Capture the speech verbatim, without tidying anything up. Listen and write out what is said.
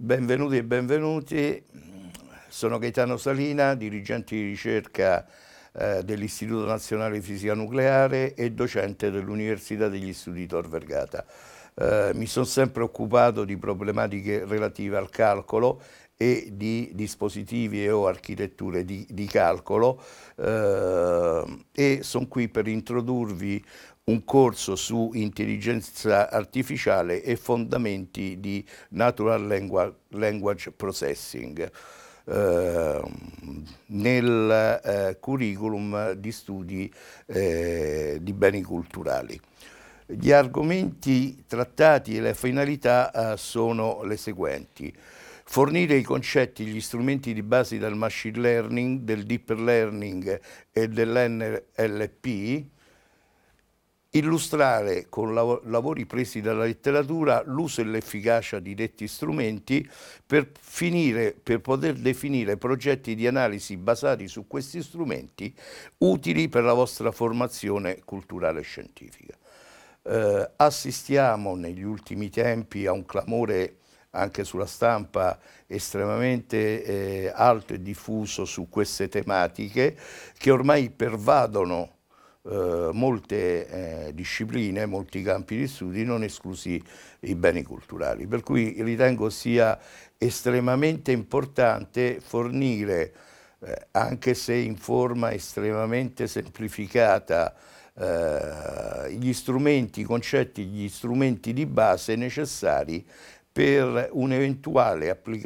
Benvenuti e benvenuti, sono Gaetano Salina, dirigente di ricerca eh, dell'Istituto Nazionale di Fisica Nucleare e docente dell'Università degli Studi Tor Vergata. Eh, mi sono sempre occupato di problematiche relative al calcolo e di dispositivi e o architetture di, di calcolo eh, e sono qui per introdurvi un corso su intelligenza artificiale e fondamenti di Natural Language Processing eh, nel eh, curriculum di studi eh, di beni culturali. Gli argomenti trattati e le finalità eh, sono le seguenti: fornire i concetti e gli strumenti di base del machine learning, del deep learning e dell'N L P, illustrare con lav lavori presi dalla letteratura l'uso e l'efficacia di detti strumenti per, finire, per poter definire progetti di analisi basati su questi strumenti utili per la vostra formazione culturale e scientifica. Eh, assistiamo negli ultimi tempi a un clamore anche sulla stampa estremamente eh, alto e diffuso su queste tematiche che ormai pervadono eh, molte eh, discipline, molti campi di studi, non esclusi i beni culturali. Per cui ritengo sia estremamente importante fornire, eh, anche se in forma estremamente semplificata, eh, gli strumenti, i concetti, gli strumenti di base necessari per un'eventuale applicazione